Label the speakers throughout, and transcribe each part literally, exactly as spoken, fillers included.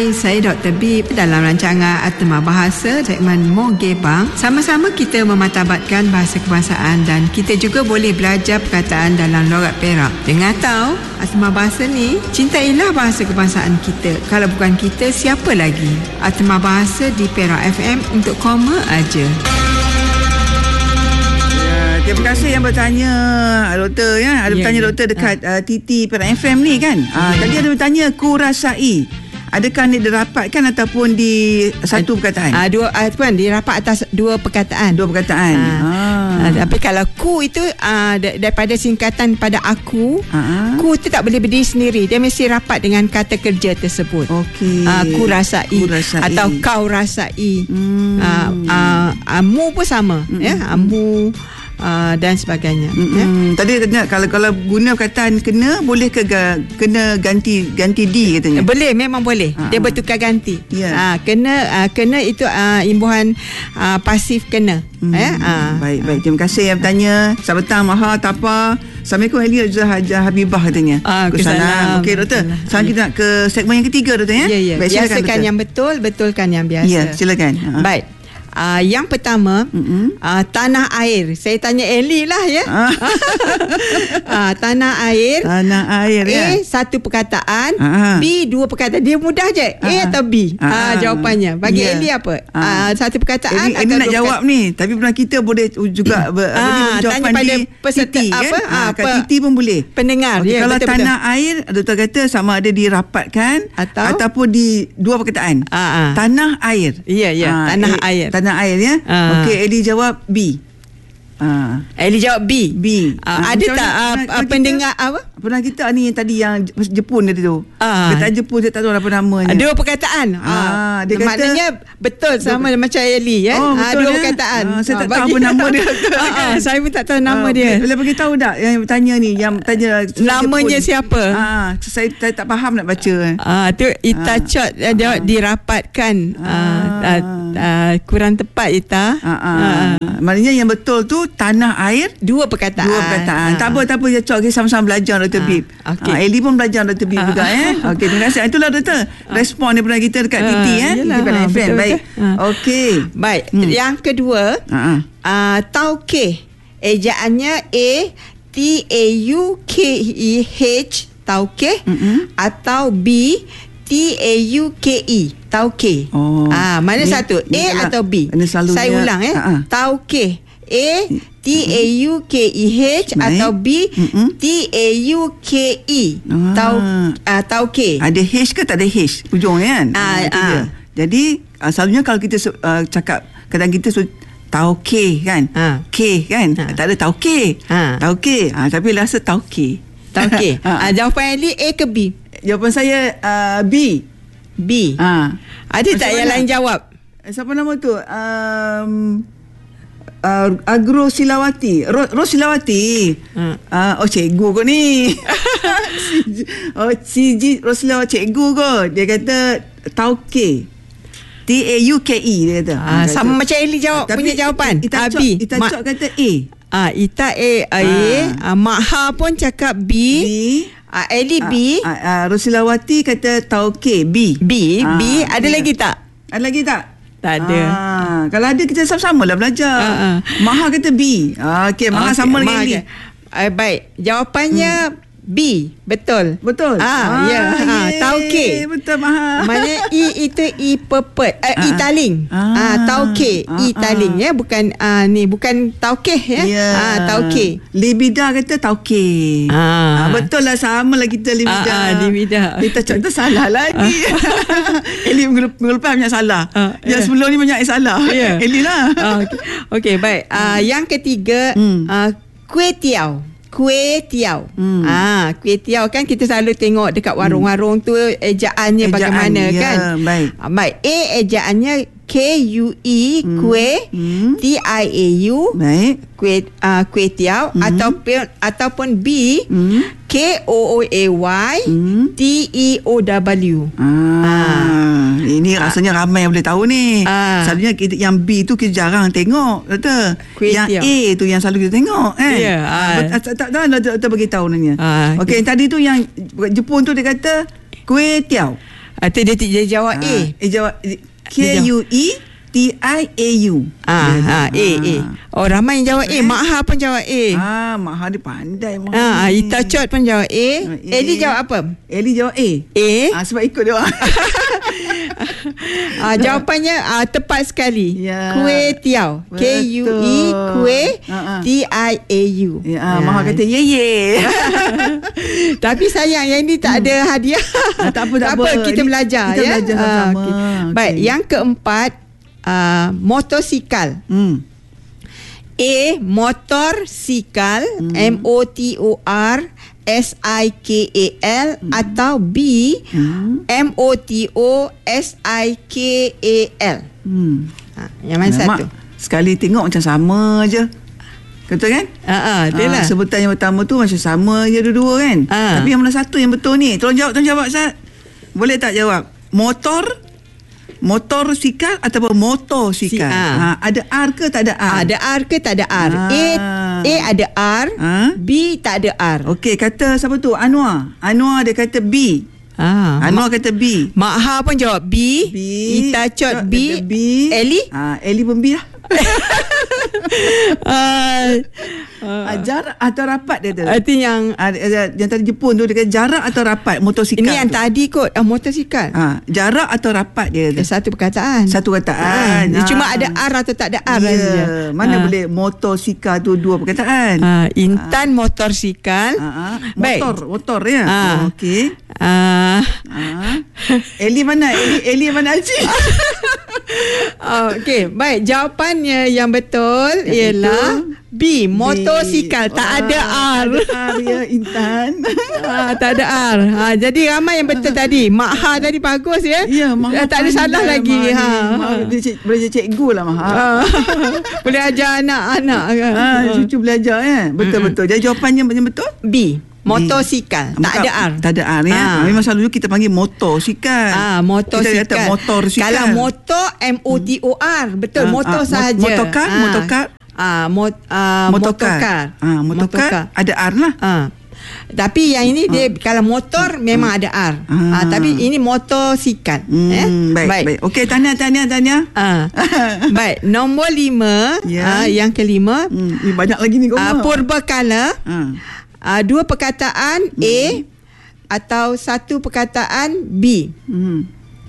Speaker 1: Hai, saya Doktor Bib dalam rancangan Atma Bahasa segmen Moge Bang. Sama-sama kita mematabatkan bahasa kebangsaan dan kita juga boleh belajar perkataan dalam logat Perak. Dengar tahu, Atma Bahasa ni, cintailah bahasa kebangsaan kita. Kalau bukan kita, siapa lagi? Atma Bahasa di Perak F M untuk koma aja.
Speaker 2: Terima kasih yang bertanya doktor ya. Ada ya, bertanya ya. doktor dekat uh, T T Perak F M ni kan. Uh, ya. Tadi ada bertanya kurasai. Adakah ni dirapatkan ataupun di satu perkataan?
Speaker 1: Ah uh, dua uh, puan dirapat atas dua perkataan.
Speaker 2: Dua perkataan.
Speaker 1: Uh, ah. Uh, tapi kalau ku itu uh, daripada singkatan pada aku, uh-huh. ku itu tak boleh berdiri sendiri. Dia mesti rapat dengan kata kerja tersebut. Okey. Uh, ku rasai, ku rasai atau kau rasai. Hmm. Uh, uh, uh, mu pun sama hmm. ya. Uh, mu Uh, dan sebagainya.
Speaker 2: Mm-hmm. Ya? Tadi katanya kalau kalau guna perkataan kena, boleh ke ga, kena ganti ganti di katanya?
Speaker 1: Boleh, memang boleh. Uh-huh. Dia bertukar ganti. Yeah. Uh, kena uh, kena itu uh, imbuhan uh, pasif kena. Mm. Ya? Uh.
Speaker 2: Baik, baik. Terima kasih yang bertanya. Selamat petang, Maha, Tapa. Assalamualaikum, Elia Hajah Habibah katanya.
Speaker 1: Uh, Kesalam.
Speaker 2: Okey, doktor. Sekarang kita nak ke segmen yang ketiga, doktor ya.
Speaker 1: Ya, ya.
Speaker 2: Baik,
Speaker 1: biasakan
Speaker 2: silakan,
Speaker 1: yang betul, betulkan yang biasa.
Speaker 2: Ya, silakan. Uh-huh.
Speaker 1: Baik. Uh, yang pertama, mm-hmm. uh, tanah air. Saya tanya Eli lah ya. uh, tanah air.
Speaker 2: Tanah air.
Speaker 1: A,
Speaker 2: ya.
Speaker 1: satu perkataan.
Speaker 2: uh-huh. B,
Speaker 1: dua perkataan. Dia mudah je. Uh-huh. A atau B. Uh-huh. Uh, jawapannya. Bagi yeah. Eli apa? Uh-huh. Uh, satu perkataan.
Speaker 2: Eli, Eli nak jawab perkataan. Ni. Tapi pernah kita boleh juga ber,
Speaker 1: uh, tanya pada peserta
Speaker 2: Titi,
Speaker 1: apa?
Speaker 2: Kan?
Speaker 1: Uh,
Speaker 2: Kat Titi pun boleh.
Speaker 1: Pendengar.
Speaker 2: Okay,
Speaker 1: ya,
Speaker 2: kalau
Speaker 1: betul,
Speaker 2: tanah
Speaker 1: betul.
Speaker 2: air, doktor kata sama ada dirapatkan atau ataupun di dua perkataan.
Speaker 1: Uh-huh.
Speaker 2: Tanah air.
Speaker 1: Ya, ya. Uh, tanah eh, air.
Speaker 2: Tanah air ya. Uh. Okey, Eli jawab B.
Speaker 1: Ah, Eli jawab B.
Speaker 2: B.
Speaker 1: Uh, ada tak uh, uh, pendengar kita, apa?
Speaker 2: Pernah kita ni yang tadi yang Jepun tadi tu.
Speaker 1: Ah.
Speaker 2: Perkataan Jepun saya tak tahu apa namanya.
Speaker 1: Dua perkataan.
Speaker 2: Ah, dia
Speaker 1: maknanya
Speaker 2: kata
Speaker 1: betul sama dua, macam Eli ya.
Speaker 2: Oh,
Speaker 1: ah, dua ya? perkataan.
Speaker 2: Ah, saya
Speaker 1: ah,
Speaker 2: tak tahu apa nama dia.
Speaker 1: ah, ah, saya pun tak tahu nama ah, dia.
Speaker 2: Boleh bagi tahu tak yang bertanya ni, yang tanya
Speaker 1: namanya Jepun. Siapa?
Speaker 2: Ah, saya, saya tak faham nak baca.
Speaker 1: Ah, tu Itachot ah. dia ah. dirapatkan. Ah. Ah, ah, kurang tepat Ita.
Speaker 2: Ah, ah. Ah. Maknanya yang betul tu tanah air.
Speaker 1: Dua perkataan.
Speaker 2: Dua perkataan. Ha. Tak apa, tak apa. Ya, Cok, kita sama-sama belajar, Doktor ha. Bib. Okay. Ha, Eli pun belajar, Doktor Bib ha. juga. Eh. Okey, terima kasih. Itulah, Doktor. Ha. Respon daripada kita dekat ha. Titi. Eh.
Speaker 1: Yalah,
Speaker 2: ha.
Speaker 1: F M.
Speaker 2: Baik.
Speaker 1: Ha.
Speaker 2: Okey.
Speaker 1: Baik. Hmm. Yang kedua, ha. uh, Tauke. Ejaannya A T A U K E H. Tauke. Mm-hmm. Atau B T A U K E. Tauke. Oh. Ah, mana ni, satu? A atau B? Saya ulang eh. Ha. Tauke. A T A U K E H mm-hmm. atau B mm-hmm. T A U K E. Ah. Tau uh, Tauke.
Speaker 2: Ada H ke tak ada H hujung kan? Ah, ah. Jadi uh, selalunya kalau kita uh, cakap kadang kita so, Tauke kan? Ah. K kan? Ah. Tak ada Tauke. Ah. Tauke. Ah, tapi rasa Tauke.
Speaker 1: Tauke. ah. ah, jawapan Eli A ke B?
Speaker 2: Jawapan saya uh, B.
Speaker 1: B. Ah. Ada tak yang lain jawab?
Speaker 2: Siapa nama tu? Um Uh, Agro Silawati Ro, Rosilawati hmm. uh, Oh cikgu kau ni Oh Ciji Rosilawati cikgu kau. Dia kata Tauke T A U K E dia kata.
Speaker 1: ah, Sama kata. Macam Eli jawab. Tapi punya jawapan
Speaker 2: Itacok Ita Ma- kata A.
Speaker 1: Ah, Ita A, A. Ah. Ah, Maha pun cakap B, B. Ah, Eli B.
Speaker 2: ah, ah, Rosilawati kata Tauke B.
Speaker 1: B, ah, B. Ada ya. lagi tak?
Speaker 2: Ada lagi tak?
Speaker 1: Tak ada.
Speaker 2: Ah, kalau ada kita sama-sama lah belajar. Ah, ah. Maha kata B. Ah, Okey, Maha okay, sama dengan Eli.
Speaker 1: Uh, baik. Jawapannya hmm. B. Betul.
Speaker 2: Betul.
Speaker 1: Ah, ah ya. Ah, Tauke.
Speaker 2: Betul, Maha.
Speaker 1: Maknanya E itu E pepet. Uh, ah, E taling. Ah, ah Tauke. Ah, E taling ah. ya, bukan ah, ni bukan Tauke ya. Yeah. Ah, Tauke.
Speaker 2: Libida kata Tauke. Ah. ah betul lah, sama lah kita Libida.
Speaker 1: Ah, ah, Libida.
Speaker 2: Kita contoh salah lagi. Eli minggu lepas banyak salah. Ah, yang yeah. sebelum ni banyak salah. Yeah. Eli lah.
Speaker 1: Ah, okey, okay, baik. Ah, yang ketiga hmm. ah, kuih tiaw. Kuih tiaw. Hmm. Ah, kuih tiaw kan kita selalu tengok dekat warung-warung tu ejaannya Ejaan, bagaimana ya, kan?
Speaker 2: Baik.
Speaker 1: Ah, baik. A ejaannya K U E hmm. kuih hmm. T I A U
Speaker 2: baik.
Speaker 1: Kuih uh, kuih tiaw hmm. ataupun ataupun B hmm. K O O A Y hmm. T E O W.
Speaker 2: Ah. ah. Ini rasanya ah. ramai yang boleh tahu ni. Ah. Selalunya kita, yang B tu kita jarang tengok, kata. Yang tiaw. A tu yang selalu kita tengok kan. Ya. Yeah. Ah. Tak tahu dah kita bagi tahu nanya. Ah. Okey, okay. Tadi tu yang Jepun tu dia kata kuih tiaw.
Speaker 1: Atau dia, dia jawab A.
Speaker 2: Eh jawab K U E T I A U.
Speaker 1: Ah, ha, A, A. Oh, ramai yang jawab A. Mak Ha pun jawab A.
Speaker 2: Ah, Mak Ha dia pandai.
Speaker 1: Ah, Ita Chot pun jawab A. A. Eli jawab apa?
Speaker 2: Eli jawab A.
Speaker 1: A.
Speaker 2: Ah, sebab ikut dia.
Speaker 1: ah, jawapannya ah, tepat sekali.
Speaker 2: Ya.
Speaker 1: Kuih tiaw. K U E kuih T I A U.
Speaker 2: Ya, ah, Mak Ha kata ye ye.
Speaker 1: Tapi sayang yang ini tak ada hadiah.
Speaker 2: Ah, tak apa, tak,
Speaker 1: tak apa.
Speaker 2: apa.
Speaker 1: Kita belajar
Speaker 2: kita
Speaker 1: ya.
Speaker 2: belajar sama-sama.
Speaker 1: Ah, okay.
Speaker 2: Okay.
Speaker 1: Baik, yang keempat uh, motosikal.
Speaker 2: Hmm.
Speaker 1: A. Motorsikal. hmm. M O T O R S I K A L. hmm. Atau B. hmm. M O T O S I K A L. hmm. ha, Yang mana ya, satu?
Speaker 2: Mak, sekali tengok macam sama je. Betul kan?
Speaker 1: Ah, uh-uh,
Speaker 2: sebutan yang pertama tu macam sama je dua-dua kan? Uh. Tapi yang mana satu yang betul ni? Tolong jawab, tolong jawab Ustaz. Boleh tak jawab? Motor, motorsikal ataupun motosikal? Si, ha, ada R ke tak ada R?
Speaker 1: Ada R ke tak ada R? Ha. A A ada R, ha? B tak ada R.
Speaker 2: Okey, kata siapa tu? Anwar. Anwar dia kata B.
Speaker 1: Ah,
Speaker 2: Anwar Ma- kata B.
Speaker 1: Mak Ha pun jawab B. B. Ita Chot B.
Speaker 2: B.
Speaker 1: Eli?
Speaker 2: Ah, Eli pun B lah. uh, uh, jarak atau rapat dia tu.
Speaker 1: Itu yang
Speaker 2: uh, yang tadi Jepun tu dia kata jarak atau rapat motosikal.
Speaker 1: Ini yang
Speaker 2: tu.
Speaker 1: tadi kot uh, motosikal.
Speaker 2: Ha, jarak atau rapat dia tu.
Speaker 1: Satu perkataan.
Speaker 2: Satu perkataan.
Speaker 1: Ha, ha. Cuma ada R atau tak ada R
Speaker 2: yeah.
Speaker 1: saja.
Speaker 2: Mana
Speaker 1: ha.
Speaker 2: boleh motosikal tu dua perkataan.
Speaker 1: Ha, Intan ha. motorsikal.
Speaker 2: Ha, ha. Motor, Baik. motor ya. Ha. Oh, okey.
Speaker 1: Uh,
Speaker 2: ha. Eli mana? Eli Eli mana Haji?
Speaker 1: Oh, okey, baik. Jawapannya yang betul yang ialah itu, B, motosikal. B. Tak Wah, ada R.
Speaker 2: Tak ada R ya, Intan.
Speaker 1: ah, tak ada R. Ha, jadi ramai yang betul tadi. Mak Ha tadi bagus ya.
Speaker 2: Ya, Mak Ha
Speaker 1: tak ada salah lagi. Ha.
Speaker 2: Boleh cik, boleh jadi cikgu lah Mak Ha.
Speaker 1: Boleh ajar anak-anak kan.
Speaker 2: Ha, cucu belajar ya. Betul-betul. Jadi jawapannya yang betul?
Speaker 1: B. Motosikal. Hmm. Tak ada R.
Speaker 2: Tak ada R ya. Ha. Memang selalu kita panggil motosikal.
Speaker 1: Ah, motosikal.
Speaker 2: Kita kata motorsikal.
Speaker 1: Kalau motor M O T O R. Betul, ha. motor ha. sahaja.
Speaker 2: Motorkar, ha. motorkar.
Speaker 1: Ah, mot, uh, motorkar.
Speaker 2: Ah, motorkar ada R lah.
Speaker 1: Ah. Tapi yang ini dia ah. kalau motor memang ada R. Ah. Ah, tapi ini motosikal.
Speaker 2: Hmm, eh? Baik, baik. baik. Okey, tahniah, tahniah, tahniah.
Speaker 1: Ah. Baik, nombor lima, yeah. ah, yang kelima.
Speaker 2: Hmm, ini banyak lagi ni kau.
Speaker 1: Ah, purbakala. Ah. Uh, dua perkataan hmm. A atau satu perkataan B. Hmm.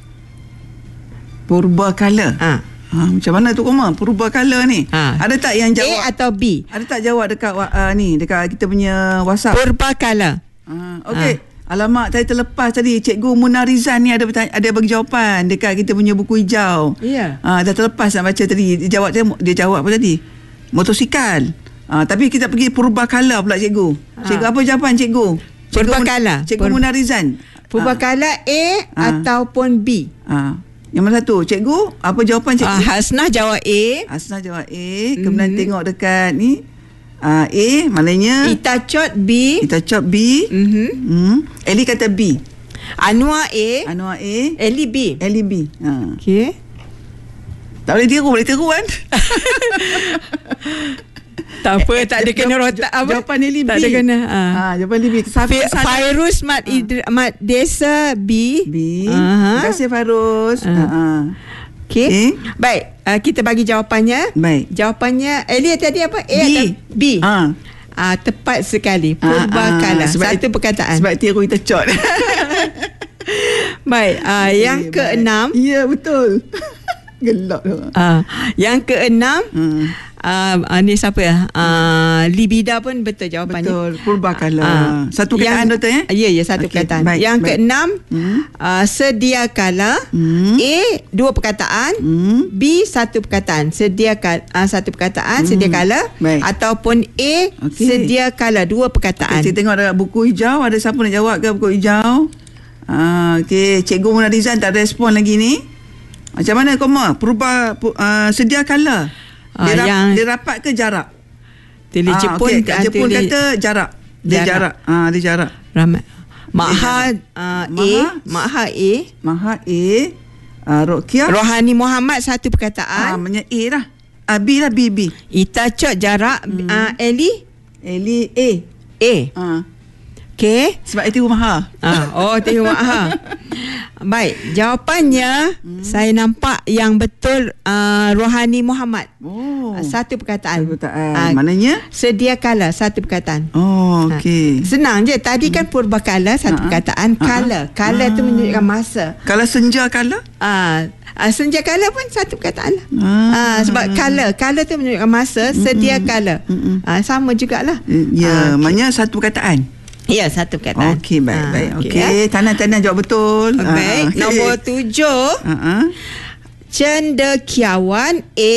Speaker 2: Purbakala. Ha. Ha, macam mana tu Koma? Purbakala ni. Ha. Ada tak yang jawab
Speaker 1: A atau B?
Speaker 2: Ada tak jawab dekat uh, ni dekat kita punya WhatsApp?
Speaker 1: Purbakala.
Speaker 2: Ha. Okey. Ha. Alamak, tadi terlepas tadi Cikgu Munah Rizan ni ada bertanya, ada bagi jawapan dekat kita punya buku hijau.
Speaker 1: Ya.
Speaker 2: Ha, dah terlepas nak baca tadi. Dia jawab dia, dia jawab apa tadi? Motosikal. Ah, tapi kita pergi purbakala pula cikgu. Cikgu ha. apa jawapan cikgu? Cikgu
Speaker 1: purbakala.
Speaker 2: Cikgu Pur- Munah Rizan.
Speaker 1: Purbakala ha. A ha. ataupun B.
Speaker 2: Ah. Ha. Yang mana satu? Cikgu, apa jawapan cikgu?
Speaker 1: Ha. Hasnah jawab A.
Speaker 2: Hasnah jawab A. Kemudian mm-hmm. tengok dekat ni. Ah, A maknanya
Speaker 1: Ita Chot B.
Speaker 2: Ita Chot B. Mhm. Mm. Eli kata B.
Speaker 1: Anwar A.
Speaker 2: Anwar A.
Speaker 1: Eli B.
Speaker 2: Eli B. Ha.
Speaker 1: Okey.
Speaker 2: Tak boleh tiru, boleh tiru kan?
Speaker 1: Tak apa, tak ada kena rotak apa.
Speaker 2: Jawapan Eli B.
Speaker 1: Tak ada kena. Ha,
Speaker 2: ha jawapan Eli B.
Speaker 1: Fairuz Mat ha. Idr- Mat Desa B.
Speaker 2: B. Uh-huh. Terima kasih Fairuz. Ha. Uh-huh.
Speaker 1: Okey. Okay. Baik, uh, kita bagi jawapannya.
Speaker 2: Baik.
Speaker 1: Jawapannya Eli tadi apa? A
Speaker 2: B.
Speaker 1: atau B?
Speaker 2: Ha.
Speaker 1: Uh, tepat sekali. Purbakala. Uh, uh, satu it, perkataan.
Speaker 2: Sebab tiru kita cot.
Speaker 1: Baik, uh, yang okay, keenam.
Speaker 2: Ya, yeah, betul. Gelap tu.
Speaker 1: Uh, yang keenam. Hmm. Uh, uh, ni siapa ya? Uh, Libida pun betul jawapannya.
Speaker 2: Betul. Purbakala. Uh, satu perkataan betul ya?
Speaker 1: Ya, ya satu okay, perkataan. Baik, yang baik. Keenam, hmm. uh, sediakala. Hmm. A dua perkataan, hmm. B satu perkataan. Sediakala uh, satu perkataan, hmm. sediakala baik. Ataupun A okay. sediakala dua perkataan.
Speaker 2: Okay, kita tengok dekat buku hijau ada siapa nak jawab ke buku hijau? Ah, okey, Cikgu Munah Rizan tak respon lagi ni. Macam mana Koma? Purba uh, sediakala. Dia, rap, yang dia rapat ke jarak?
Speaker 1: Tili ah, Jepun,
Speaker 2: okay. Jepun tili, kata jarak. Dia jarak. Ah, dia jarak.
Speaker 1: Ramai. Mak Ha uh, A, Mak Ha A,
Speaker 2: Mak Ha A, uh, Rokia.
Speaker 1: Rohani Muhammad satu perkataan.
Speaker 2: Ah, maknanya A lah. Ah, B lah B B.
Speaker 1: Ita Chot jarak. Hmm. Uh, Eli,
Speaker 2: Eli A.
Speaker 1: A.
Speaker 2: Ah.
Speaker 1: Okey.
Speaker 2: Sebab Eti Maha.
Speaker 1: Ah, oh, Eti Maha. Baik, jawapannya hmm. saya nampak yang betul uh, Rohani Muhammad.
Speaker 2: Oh.
Speaker 1: Uh, satu perkataan.
Speaker 2: Satu perkataan.
Speaker 1: Uh,
Speaker 2: Maknanya?
Speaker 1: Sedia kala, satu perkataan.
Speaker 2: Oh, okey.
Speaker 1: Uh, senang je. Tadi kan purba kala, satu uh-huh. perkataan. Kala. Kala uh-huh. tu menunjukkan masa.
Speaker 2: Kalau senja kala?
Speaker 1: Ah, uh, senja kala pun satu perkataan lah.
Speaker 2: Ah.
Speaker 1: Uh, sebab kala, kala tu menunjukkan masa, sedia kala. Uh, sama jugalah.
Speaker 2: Ya, uh, maknanya okay. satu perkataan.
Speaker 1: Ya, satu perkataan.
Speaker 2: Okey, baik, ha, baik. Okey, okay.
Speaker 1: Ya.
Speaker 2: Tanah-tanah jawab betul.
Speaker 1: Baik, okay. Nombor tujuh. Uh-huh. Cendekiawan A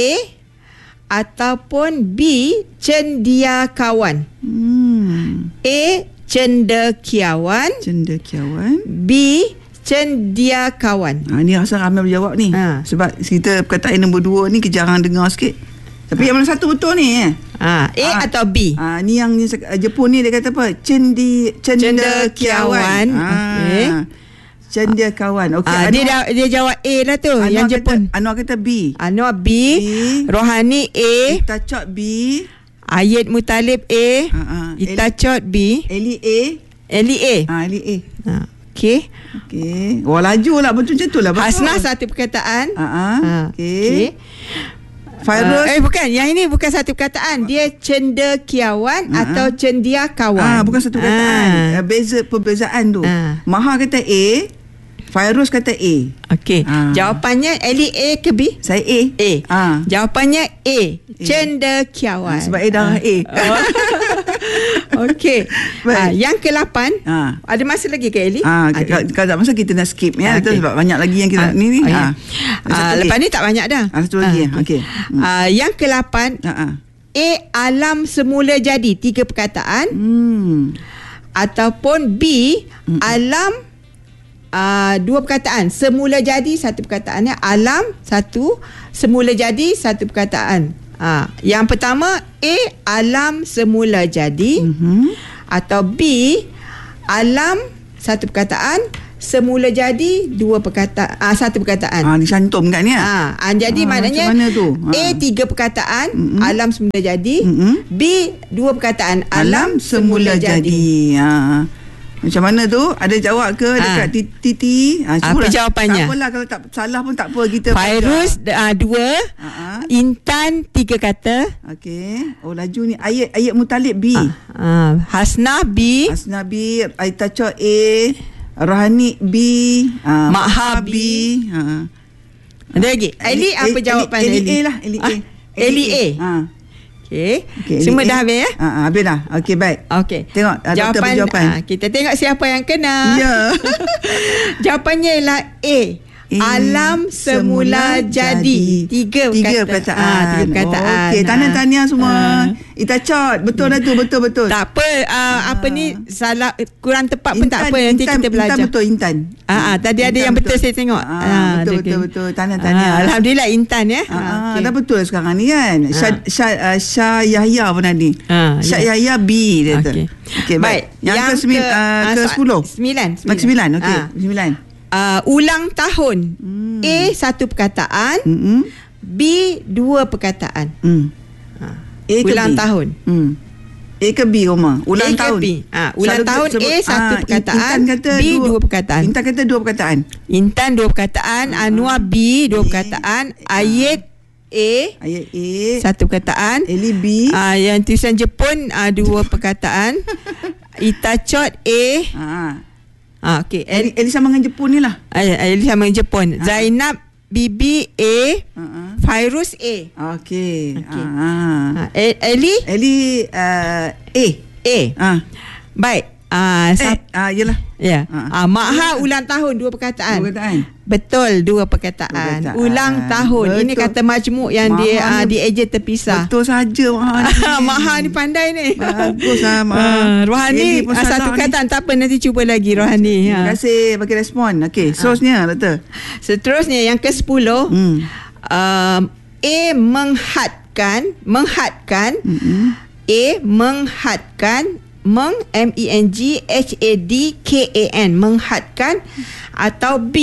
Speaker 1: ataupun B cendiakawan.
Speaker 2: Hmm.
Speaker 1: A cendekiawan.
Speaker 2: Cendekiawan.
Speaker 1: B cendiakawan.
Speaker 2: Ha, ni rasa ramai berjawab ni. Ha. Sebab kita perkataan nombor dua ni jarang dengar sikit. Tapi ha. yang mana satu betul ni eh?
Speaker 1: Ha, A ha. atau B?
Speaker 2: Ha, ni yang ni, Jepun ni dia kata apa? Cendi cendekiawan. Ha.
Speaker 1: Okey.
Speaker 2: Cendekiawan. Okey.
Speaker 1: Ha, dia dah, dia jawab A lah tu. Anwar yang Jepun.
Speaker 2: Kata, Anwar kata B.
Speaker 1: Anwar B. B. Rohani A.
Speaker 2: Itacot B.
Speaker 1: Ayed Mutalib A. Ha, ha. Itacot B.
Speaker 2: Eli A.
Speaker 1: Eli A.
Speaker 2: Ha, Eli A.
Speaker 1: Ha. Okey.
Speaker 2: Okey. Wah, laju lah. Betul macam tu lah.
Speaker 1: Hasnah satu perkataan.
Speaker 2: Ha, ha. ha. Okey. Okay.
Speaker 1: Fairuz. Uh, eh bukan, yang ini bukan satu perkataan. Dia cendekiawan uh-huh. atau cendiakawan.
Speaker 2: Ah, bukan satu perkataan. Uh. Beza perbezaan tu. Uh. Maha kata A, Fairuz kata A.
Speaker 1: Okey. Uh. Jawapannya Eli A ke B?
Speaker 2: Saya A.
Speaker 1: A. Uh. Jawapannya A, A. Cendekiawan.
Speaker 2: Uh, sebab A dah uh. A.
Speaker 1: Oh. Okey. Uh, yang ke lapan. Uh. Ada masa lagi ke Eli?
Speaker 2: Ah, uh, kalau tak masa kita nak skip ya. Okay. Sebab banyak lagi yang kita uh. ni ni. Oh, yeah. uh.
Speaker 1: uh, lepas ni tak banyak dah.
Speaker 2: Uh, satu lagi. Uh. Okey.
Speaker 1: Hmm. Uh, yang ke lapan. Uh-uh. A alam semula jadi, tiga perkataan. Hmm. Ataupun B hmm. alam uh, dua perkataan. Semula jadi satu perkataannya, alam satu, semula jadi satu perkataan. Ha, yang pertama A alam semula jadi, mm-hmm. atau B alam satu perkataan, semula jadi dua perkataan, ah, satu perkataan.
Speaker 2: Ah, dicantum kan ni?
Speaker 1: Ah, ah, jadi ah, maknanya
Speaker 2: tu?
Speaker 1: Ah. A tiga perkataan, mm-hmm. alam semula jadi, mm-hmm. B dua perkataan, alam, alam semula, semula jadi. jadi. Ah. Macam mana tu? Ada jawab ke dekat ha. Titi? Ha, apa jawapannya?
Speaker 2: Tak apalah, kalau tak salah pun tak apa, kita
Speaker 1: Fairuz uh, dua, uh-huh. Intan tiga kata.
Speaker 2: Okey. Oh, laju ni. Ayat Ayat Mutalib B. Uh,
Speaker 1: uh, Hasnah B.
Speaker 2: Hasnah B. Aitacho A. Rohani B. Uh,
Speaker 1: Maha B.
Speaker 2: B. Uh.
Speaker 1: Ada lagi? Eli, apa jawapan Eli?
Speaker 2: Eli A lah. Eli A.
Speaker 1: Eli A. Ha. Okey. Okay, semua dah habis ya?
Speaker 2: Ha, ha, habis dah. Okey, baik.
Speaker 1: Okey.
Speaker 2: Tengok
Speaker 1: jawapan,
Speaker 2: jawapan.
Speaker 1: Ha, kita tengok siapa yang kena.
Speaker 2: Ya.
Speaker 1: Jawapannya ialah A. A. Alam semula, semula jadi. Tiga,
Speaker 2: tiga
Speaker 1: perkataan.
Speaker 2: perkataan.
Speaker 1: Ha, tiga perkataan.
Speaker 2: Okey, tahniah-tahniah semua. Ha. Itacot, betul dah tu, betul-betul.
Speaker 1: Tak apa, uh, ha. apa ni salah kurang tepat pun
Speaker 2: Intan,
Speaker 1: tak apa, nanti
Speaker 2: Intan,
Speaker 1: kita belajar.
Speaker 2: Intan betul, Intan.
Speaker 1: Ah, ha, tadi Intan ada yang betul, betul saya tengok.
Speaker 2: Ha, ha, betul, betul, betul. Tahniah-tahniah.
Speaker 1: Ha, Alhamdulillah Intan ya.
Speaker 2: Ha, ha, okay. Dah betul sekarang ni kan. Ha. Syah, Syah, uh, Syah Yahya pun tadi. Ha, Syah ya. Yahya B dia tu. Okey, okay, baik. Yang, yang ke, sembil, ke, uh, ke sepuluh?
Speaker 1: Sembilan.
Speaker 2: Sembilan, sembilan. Okey, ha. sembilan.
Speaker 1: Uh, ulang tahun. Hmm. A satu perkataan, mm-hmm. B dua perkataan. Mm. Ha. A ulang B? tahun. Mm.
Speaker 2: A ke B, Roma? Ulang A tahun.
Speaker 1: B. Ha, ulang Selalu tahun sebut, A satu ha, perkataan, kata B dua, dua perkataan.
Speaker 2: Intan kata dua perkataan.
Speaker 1: Intan dua perkataan, uh-huh. Anwar B dua perkataan, Ayed A
Speaker 2: Ayed A
Speaker 1: satu perkataan,
Speaker 2: Eli B.
Speaker 1: Uh, yang tulisan Jepun uh, dua perkataan. Itacot A. Ha. Ah, okey.
Speaker 2: Eli, Eli sama dengan Jepun ni lah.
Speaker 1: Eli sama dengan Jepun. Ha. Zainab Bibi A. Uh-huh. Fairuz A.
Speaker 2: Okey.
Speaker 1: Okay. Ha. Eli?
Speaker 2: Eli uh, A.
Speaker 1: A. Ha. Baik. Ah,
Speaker 2: uh, eh, ah, yelah.
Speaker 1: Ya. Yeah. Ah, uh, Maha ulang tahun dua perkataan.
Speaker 2: Dua perkataan.
Speaker 1: Betul, dua perkataan. Dua perkataan. Ulang tahun. Betul. Ini kata majmuk yang Maha dia uh, dieja terpisah.
Speaker 2: Betul saja Maha ni.
Speaker 1: Maha ni pandai ni.
Speaker 2: Bagus lah Maha.
Speaker 1: Uh, Rohani uh, satu perkataan tak apa, nanti cuba lagi Rohani.
Speaker 2: Terima ha. kasih bagi respon. Okey, seterusnya uh. doktor.
Speaker 1: Seterusnya yang ke sepuluh. Hmm. Um, A menghadkan, menghadkan. Mm-hmm. A menghadkan, meng M E N G H A D K A N, menghadkan, atau B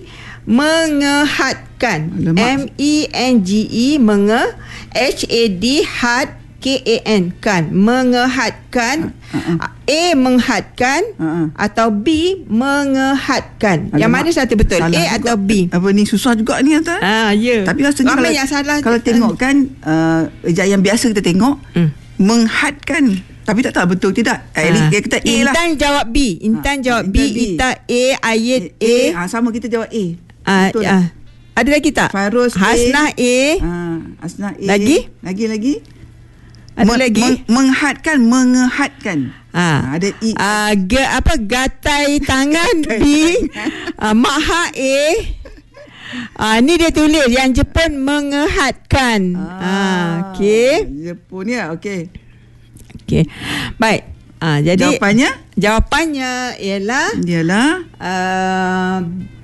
Speaker 1: mengehadkan, M E N G E menge H A D had K A N, kan, mengehadkan. Uh, uh, uh. A menghadkan
Speaker 2: uh-uh.
Speaker 1: atau B mengehadkan. Alamak, yang mana satu betul? A juga, atau B?
Speaker 2: Apa ni susah juga ni Atta.
Speaker 1: Ah, ya.
Speaker 2: Tapi rasanya kalau,
Speaker 1: yang salah,
Speaker 2: kalau tengok kan uh, ejaan yang biasa kita tengok hmm. menghadkan. Tapi tak tahu betul tidak. Ah. Eh, kita A
Speaker 1: Intan
Speaker 2: lah.
Speaker 1: Intan jawab B. Intan ha, jawab Intan B. B. Ita A, Ayed A. A.
Speaker 2: A. Ha, sama kita jawab A.
Speaker 1: Ah, betul. Ah. Ada lagi tak?
Speaker 2: Fairuz
Speaker 1: Hasnah A. A.
Speaker 2: Ah, Hasnah A.
Speaker 1: Lagi?
Speaker 2: Lagi lagi.
Speaker 1: Ada Men, lagi?
Speaker 2: Meng, menghadkan, mengehadkan.
Speaker 1: Ah,
Speaker 2: ada I.
Speaker 1: Ah, ge, apa gatai tangan B. Ah, Maha A. Ah, ni dia tulis yang Jepun mengehadkan. Ah, ah okey.
Speaker 2: Jepun ya, okey.
Speaker 1: Okey. Baik. Ah, jadi
Speaker 2: jawapannya?
Speaker 1: Jawapannya ialah
Speaker 2: ialah
Speaker 1: uh,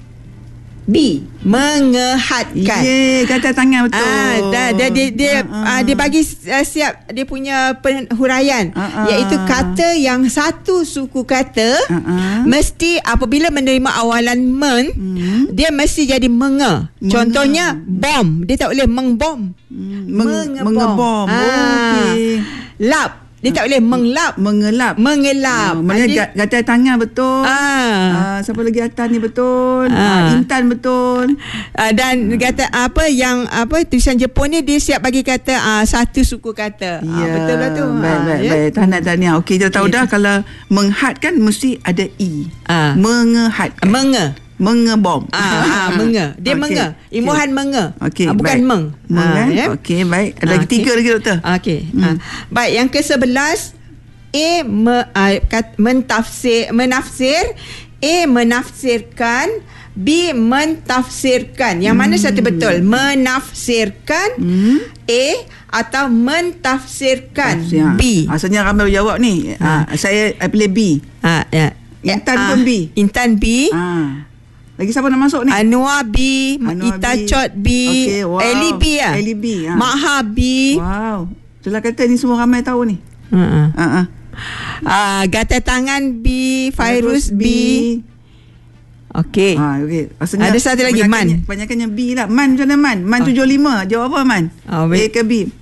Speaker 1: B, mengehadkan.
Speaker 2: Ye, kata tangan betul.
Speaker 1: Ah, dah, dah, dia dia uh-uh. uh, dia bagi uh, siap dia punya penghuraian uh-uh. iaitu kata yang satu suku kata uh-uh. mesti apabila menerima awalan men uh-huh. dia mesti jadi menge. menge. Contohnya bom, dia tak boleh mengbom.
Speaker 2: Hmm. Meng, mengebom.
Speaker 1: Ah. Okey. Lap, dia tak boleh mengelap.
Speaker 2: Mengelap.
Speaker 1: Mengelap.
Speaker 2: Oh, maknanya Adik, gatal tangan betul.
Speaker 1: Ah.
Speaker 2: Ah, siapa lagi atas ni betul.
Speaker 1: Ah.
Speaker 2: Ah, Intan betul.
Speaker 1: Ah, dan kata apa yang apa tulisan Jepun ni dia siap bagi kata ah, satu suku kata.
Speaker 2: Ya,
Speaker 1: Ah, betul lah tu.
Speaker 2: Baik,
Speaker 1: ah,
Speaker 2: baik,
Speaker 1: ya?
Speaker 2: baik. Tahniah, tahniah. Okey, kita tahu
Speaker 1: okay.
Speaker 2: dah kalau menghadkan mesti ada I.
Speaker 1: Ah.
Speaker 2: Mengehadkan.
Speaker 1: Menge.
Speaker 2: Mengebom.
Speaker 1: Ah, ah menge. Dia okay. menge. Imuhan okay. menge.
Speaker 2: Okay,
Speaker 1: ah, bukan
Speaker 2: baik.
Speaker 1: meng.
Speaker 2: Meng
Speaker 1: ah, ya?
Speaker 2: Okey, baik. Ada
Speaker 1: ah,
Speaker 2: lagi okay. tiga lagi doktor.
Speaker 1: Okey.
Speaker 2: Hmm.
Speaker 1: Ah. Baik, yang ke sebelas A me, uh, kat, mentafsir menafsir, A menafsirkan, B mentafsirkan. Yang hmm. mana satu betul? Menafsirkan hmm. A atau mentafsirkan Tafsir. B.
Speaker 2: Asalnya ramai jawab ni. Ha. Ha. Saya pilih B.
Speaker 1: Ha, ya.
Speaker 2: Intan
Speaker 1: ha.
Speaker 2: pun B.
Speaker 1: Intan B.
Speaker 2: Ha. Lagi siapa nak masuk ni?
Speaker 1: Anwar B,
Speaker 2: Anwar
Speaker 1: Ita
Speaker 2: B.
Speaker 1: Chot B,
Speaker 2: okay, wow.
Speaker 1: Eli B lah.
Speaker 2: Eli B. Ha.
Speaker 1: Maha B.
Speaker 2: Wow. Itulah kata ni semua ramai tahu ni.
Speaker 1: Uh-uh.
Speaker 2: Uh-uh.
Speaker 1: Uh, Gata tangan B, Fairuz B. B. Okey.
Speaker 2: Ha, okey.
Speaker 1: Ada satu lagi Man.
Speaker 2: Kebanyakannya B lah. Man macam mana Man? Man ha. tujuh puluh lima. Jawab apa Man?
Speaker 1: Oh,
Speaker 2: A ke B?